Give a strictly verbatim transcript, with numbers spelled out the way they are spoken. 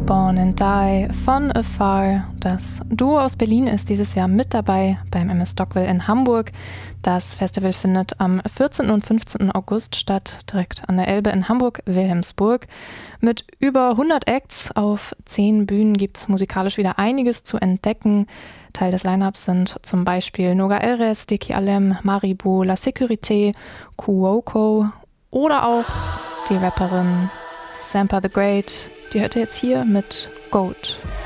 Born and Die von Afar. Das Duo aus Berlin ist dieses Jahr mit dabei beim M S Stockwell in Hamburg. Das Festival findet am vierzehnten und fünfzehnten August statt, direkt an der Elbe in Hamburg-Wilhelmsburg. Mit über hundert Acts auf zehn Bühnen gibt es musikalisch wieder einiges zu entdecken. Teil des Line-Ups sind zum Beispiel Noga Erez, Deki Alem, Maribu, La Sécurité, Kuoko oder auch die Rapperin Sampa the Great. Die hört ihr jetzt hier mit Goat.